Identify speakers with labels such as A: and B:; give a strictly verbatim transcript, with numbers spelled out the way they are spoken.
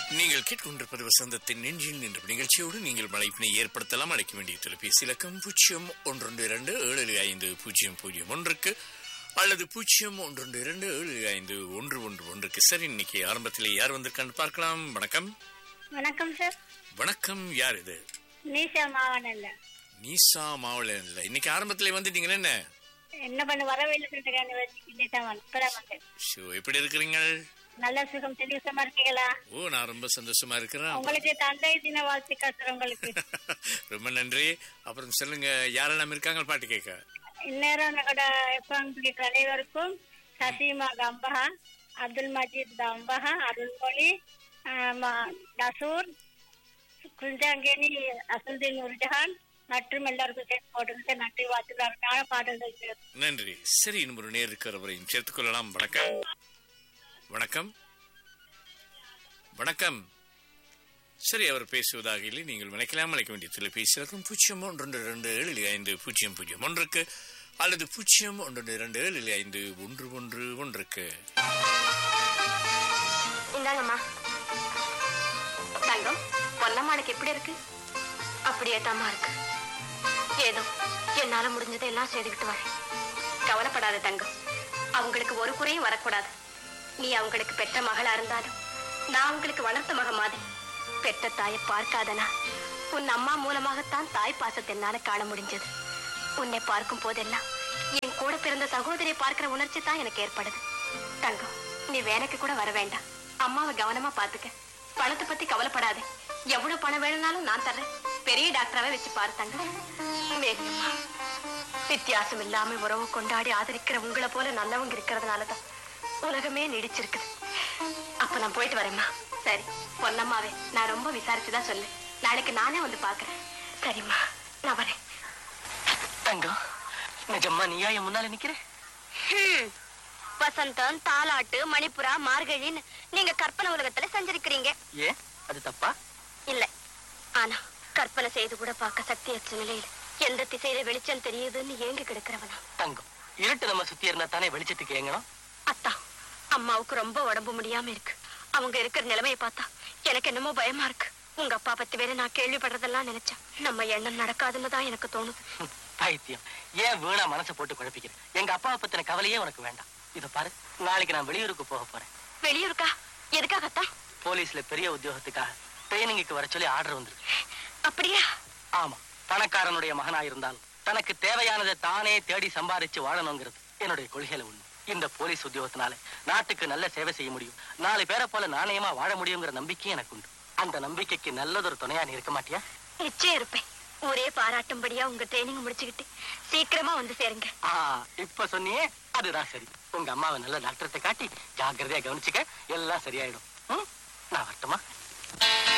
A: நீங்கள் கேட்கொண்டிருப்பது வசந்தத்தின் நெஞ்சில் என்ற நிகழ்ச்சியோடு நீங்கள் மழைப்பினை ஏற்படுத்தலாம். அழைக்க வேண்டிய தொலைபேசி இலக்கம் பூஜ்ஜியம் ஒன்று இரண்டு ஏழு ஐந்து பூஜ்ஜியம் பூஜ்ஜியம் ஒன்றுக்கு அல்லது பூஜ்ஜியம் ஒன்று இரண்டு ஏழு ஐந்து ஒன்று ஒன்று ஒன்றுக்கு. சரி, இன்னைக்கு ஆரம்பத்திலே யார் வந்திருக்கான்னு பார்க்கலாம். வணக்கம்.
B: வணக்கம் சார்.
A: வணக்கம். யார் இது?
B: நீசா மாவனல்ல.
A: நீசா மாவளன்ல. இன்னைக்கு ஆரம்பத்திலே வந்துட்டீங்க. என்ன
B: என்ன பண்ண வரவே இல்லை.
A: எப்படி இருக்கிறீங்க?
B: நல்ல சுகம். சந்தோஷமா இருக்கீங்களா?
A: ஓ, நான் ரொம்ப சந்தோஷமா இருக்கிறேன்.
B: உங்களுக்கு தந்தை தின வாழ்த்துக்கள் சார். உங்களுக்கு
A: ரொம்ப நன்றி. அப்புறம் சொல்லுங்க, யாரெல்லாம் இருக்காங்க பாட்டு கேட்க?
B: இந்நேரம் அனைவருக்கும் சசிமா கம்பஹா, அப்துல் மஜீத் கம்பஹா, அருள்மொழி, நசூர், குஞ்சாங்கேனி, அசுல்தீன் நூர்ஜஹான் மற்றும் எல்லாருக்கும் சேர்த்து போட்டு நன்றி வாழ்த்துக்கள் பாடல்கள்.
A: நன்றி. சரி, இன்னும் ஒரு நேர் இருக்கிறவரையும் சேர்த்துக் கொள்ளலாம். வணக்கம். வணக்கம். வணக்கம். சரி, அவர் பேசுவதாக இல்லை. நீங்கள் நினைக்கலாம். அழைக்க வேண்டிய தொலைபேசி இலக்கம் பூஜ்ஜியம் ஒன்று இரண்டு ஏழு ஐந்து பூஜ்ஜியம் பூஜ்ஜியம் ஒன்றுக்கு அல்லது பூஜ்ஜியம் ஒன்று இரண்டு ஏழு ஐந்து ஒன்று ஒன்று ஒன்றுக்கு.
C: இந்தாங்கம்மா தங்கம். பொன்னம்மாளுக்கு எப்படி இருக்கு? அப்படியே தாமா இருக்கு. ஏதோ என்னால முடிஞ்சதை எல்லாம் செய்துக்கிட்டு வரேன். கவலைப்படாத தங்கம். அவங்களுக்கு ஒரு குறையும் வரக்கூடாது. நீ அவங்களுக்கு பெற்ற மகளா இருந்தாலும் நான் உங்களுக்கு வளர்த்த மக மாதிரி. பெற்ற தாயை பார்க்காதனா உன் அம்மா மூலமாகத்தான் தாய் பாசத்தை என்னால காண முடிஞ்சது. உன்னை பார்க்கும் போதெல்லாம் என் கூட பிறந்த சகோதரியை பார்க்கிற உணர்ச்சி தான் எனக்கு ஏற்படுது. தங்கம், நீ வேலைக்கு கூட வர வேண்டாம். அம்மாவை கவனமா பாத்துக்க. பணத்தை பத்தி கவலைப்படாதே. எவ்வளவு பணம் வேணும்னாலும் நான் தர்றேன். பெரிய டாக்டராவே வச்சு பாரு தங்கம். மேரியம்மா, வித்தியாசம் இல்லாம உறவு கொண்டாடி ஆதரிக்கிற உங்களை போல நல்லவங்க இருக்கிறதுனாலதான் உலகமே நீடிச்சிருக்குது. அப்ப நான் போயிட்டு வரேம்மா. சரி பொன்னம்மாவே, நான் ரொம்ப விசாரிச்சுதான் சொல்லு. நாளைக்கு நானே வந்து பாக்குறேன். சரிம்மா, நான் வரேன்.
D: தங்கம், நிஜம்மா நீயா என் முன்னால நிக்கிற?
C: வசந்தம், தாலாட்டு, மணிப்புரா, மார்கழின்னு நீங்க கற்பனை உலகத்துல சஞ்சரிக்கிறீங்க.
D: ஏன் அது தப்பா?
C: இல்ல, ஆனா கற்பனை செய்து கூட பார்க்க சக்தியற்ற நிலையில எந்த திசையில வெளிச்சம் தெரியுதுன்னு ஏங்கி கிடக்கிறவனா.
D: தங்கம், இருட்டு நம்ம சுத்தி இருந்தா தானே வெளிச்சத்துக்கு ஏங்கணும்.
C: அத்தா, அம்மாவுக்கு ரொம்ப உடம்பு முடியாம இருக்கு. அவங்க இருக்கிற நிலைமையை பார்த்தா எனக்கு என்னமோ பயமா இருக்கு. உங்க அப்பா பத்தி வேற நான் கேள்விப்படுறதெல்லாம் நினைச்சேன். நம்ம எண்ணம் நடக்காதுன்னு தான் எனக்கு தோணுது.
D: பைத்தியம், ஏன் வீணா மனசை போட்டு குழப்பிக்கிறேன்? எங்க அப்பாவை பத்தின கவலையே உனக்கு வேண்டாம். இத பாரு, நாளைக்கு நான் வெளியூருக்கு போக போறேன்.
C: வெளியூருக்கா? எதுக்காகத்தா?
D: போலீஸ்ல பெரிய உத்தியோகத்துக்காக ட்ரைனிங்குக்கு வர சொல்லி ஆர்டர் வந்திருக்கு.
C: அப்படியா?
D: ஆமா. பணக்காரனுடைய மகனா இருந்தாலும் தனக்கு தேவையானதை தானே தேடி சம்பாதிச்சு வாழணுங்கிறது என்னுடைய கொள்கையில உண்மை. இந்த போலீஸ் உத்தியோகத்தினால நாட்டுக்கு நல்ல சேவை செய்ய முடியும், நாலு பேரை போல நாணயமா வாழ முடியுங்கிற நம்பிக்கை எனக்கு உண்டு. அந்த நம்பிக்கைக்கு நல்லதொரு துணையா நீ இருக்க மாட்டியா?
C: நிச்சயம் இருப்பேன். ஒரே பாராட்டும்படியா உங்க ட்ரைனிங் முடிச்சுக்கிட்டு சீக்கிரமா வந்து சேருங்க.
D: ஆஹ் இப்ப சொன்னியே, அதுதான் சரி. உங்க அம்மாவை நல்ல டாக்டர்கிட்ட காட்டி ஜாக்கிரதையா கவனிச்சுக்க, எல்லாம் சரியாயிடும். நான் வரட்டுமா?